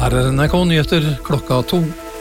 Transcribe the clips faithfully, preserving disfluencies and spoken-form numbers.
Her er N R K-nyheter klokka to.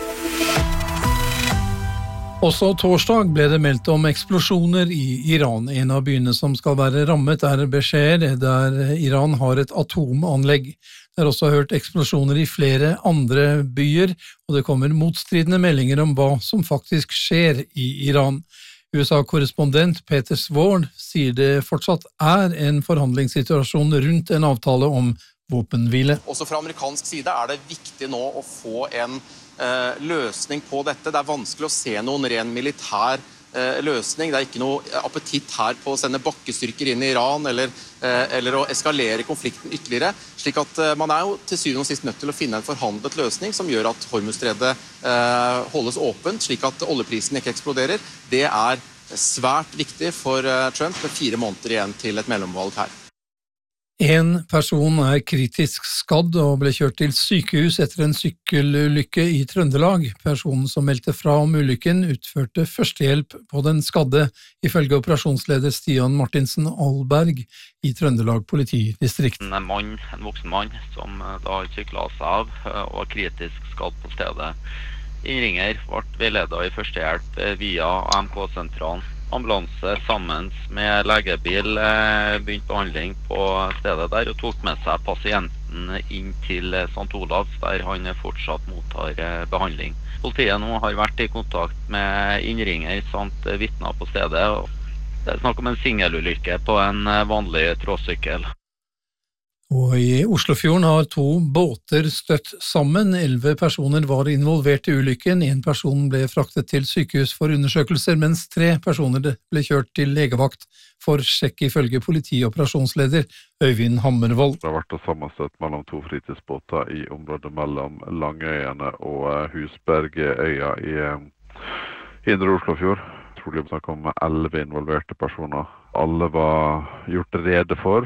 Også torsdag ble det meldt om eksplosjoner i Iran. En av byene som skal være rammet er Besher, der Iran har et atomanlegg. Det er også hørt eksplosjoner i flere andre byer, og det kommer motstridende meldinger om hva som faktisk skjer i Iran. U S A-korrespondent Peter Sword sier det fortsatt er en forhandlingssituasjon rundt en avtale om våpenhvile. Også fra amerikansk side er det viktig nå å få en eh, løsning på dette. Det er vanskelig å se noen ren militær eh, løsning. Det er ikke noe appetitt her på å sende bakkestyrker inn i Iran eller, eh, eller å eskalere konflikten ytterligere. Slik at eh, man er jo til syvende og sist nødt til å finne en forhandlet løsning som gjør at Hormuzstredet eh, holdes åpent, slik at oljeprisen ikke eksploderer. Det er svært viktig for eh, Trump med fire måneder igjen til et mellomvalg her. En person er kritisk skadd og ble kjørt til sykehus etter en sykkelulykke i Trøndelag. Personen som meldte fra om ulykken utførte førstehjelp på den skadde, ifølge operasjonsleder Stian Martinsen Alberg i Trøndelag politidistrikt. En mann, en voksen mann, som da syklet seg av og var kritisk skadd på stedet. Innringer ble veiledet i førstehjelp via A M K-sentralen. Ambulanse sammen med legebil begynte behandling på stedet der og tok med seg pasienten inn til Sankt Olavs, der han fortsatt mottar behandling. Politiet nå har vært i kontakt med innringer samt vitner på stedet. Det er snakk om en singelulykke på en vanlig tråsykkel. Og i Oslofjorden har to båter støtt sammen. Elleve personer var involvert i ulykken. En person ble fraktet til sykehus for undersøkelser, mens tre personer ble kjørt til legevakt for sjekk, ifølge politioperasjonsleder Øyvind Hammervold. Det har vært sammensett mellom to fritidsbåter i området mellom Langøyene og Husbergøya i Indre Oslofjord. Trolig snakk om elleve involverte personer. Alle var gjort rede for.